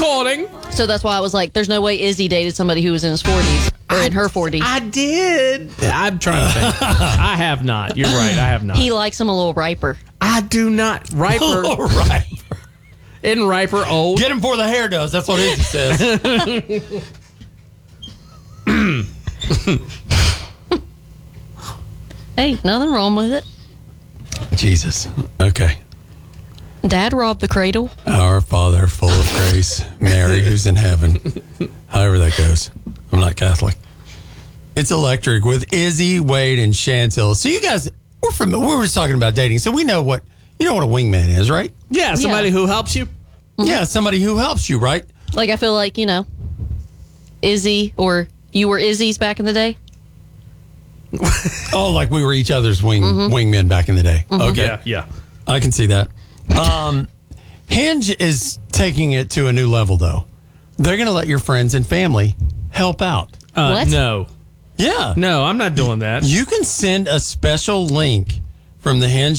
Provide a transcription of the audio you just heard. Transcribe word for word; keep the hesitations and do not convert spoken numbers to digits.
recording. So that's why I was like, there's no way Izzy dated somebody who was in his forties or in her forties. I did. I'm trying to think. I have not. You're right. I have not. He likes them a little riper. I do not. Riper. All right. Isn't riper old? Get him before the hair does. That's what Izzy says. Hey, nothing wrong with it. Jesus. Okay. Dad robbed the cradle. Our Father, full of grace, Mary, who's in heaven. However that goes. I'm not Catholic. It's Electric with Izzy, Wade, and Chantel. So you guys, we're from, we were just talking about dating, so we know what, you know what a wingman is, right? Yeah, somebody Yeah. who helps you. Mm-hmm. Yeah, somebody who helps you, right? Like, I feel like, you know, Izzy or you were Izzy's back in the day. Oh, like we were each other's wing Mm-hmm. wingmen back in the day. Okay. Yeah, yeah. I can see that. Um, Hinge is taking it to a new level, though. They're going to let your friends and family help out. Uh, What? No. Yeah. No, I'm not doing that. You can send a special link from the Hinge